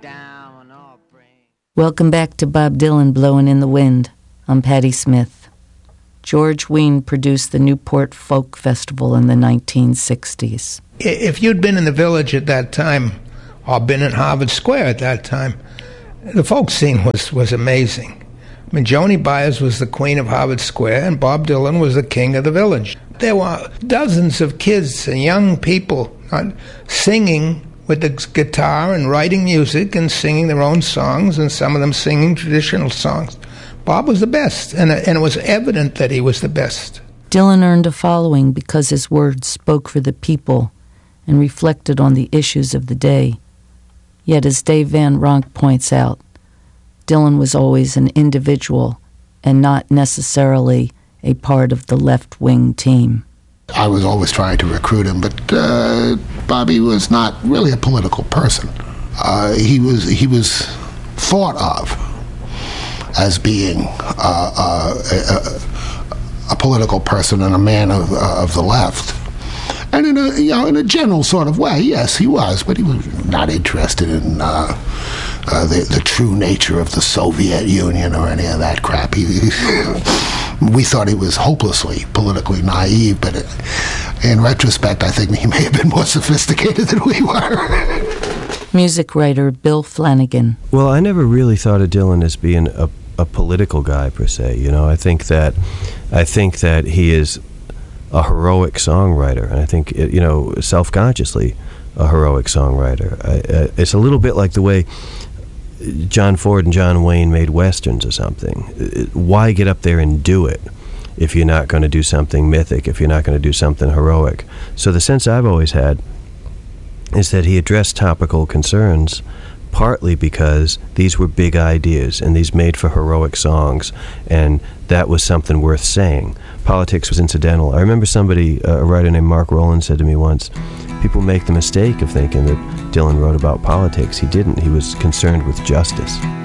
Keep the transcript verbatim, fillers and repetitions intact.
down or bring. Welcome back to Bob Dylan Blowin' in the Wind. I'm Patti Smith. George Wein produced the Newport Folk Festival in the nineteen sixties. If you'd been in the Village at that time, or been in Harvard Square at that time, the folk scene was, was amazing. I mean, Joni Byers was the queen of Harvard Square, and Bob Dylan was the king of the Village. There were dozens of kids and young people uh, singing with the guitar and writing music and singing their own songs, and some of them singing traditional songs. Bob was the best, and, and it was evident that he was the best. Dylan earned a following because his words spoke for the people and reflected on the issues of the day. Yet, as Dave Van Ronk points out, Dylan was always an individual and not necessarily a part of the left-wing team. I was always trying to recruit him, but uh, Bobby was not really a political person. Uh, he was he was thought of as being uh, uh, a, a political person and a man of, uh, of the left. And in a, you know, in a general sort of way, yes, he was, but he was not interested in uh, uh, the, the true nature of the Soviet Union or any of that crap. He, we thought he was hopelessly politically naive, but in retrospect, I think he may have been more sophisticated than we were. Music writer Bill Flanagan. Well, I never really thought of Dylan as being a, a political guy per se. You know, I think that I think that he is a heroic songwriter, and I think it, you know, self-consciously a heroic songwriter. I, uh, it's a little bit like the way John Ford and John Wayne made westerns or something. Why get up there and do it if you're not going to do something mythic, if you're not going to do something heroic? So the sense I've always had is that he addressed topical concerns partly because these were big ideas and these made for heroic songs, and that was something worth saying. Politics was incidental. I remember somebody, uh, a writer named Mark Rowland, said to me once, people make the mistake of thinking that Dylan wrote about politics. He didn't. He was concerned with justice.